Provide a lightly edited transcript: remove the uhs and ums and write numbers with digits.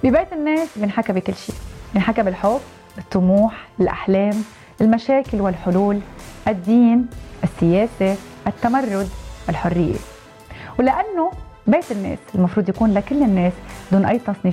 ببيت الناس بنحكى بكل شيء، بنحكى بالحب، الطموح، الأحلام، المشاكل والحلول، الدين، السياسة، التمرد، الحرية. ولأنه بيت الناس المفروض يكون لكل الناس دون أي تصنيف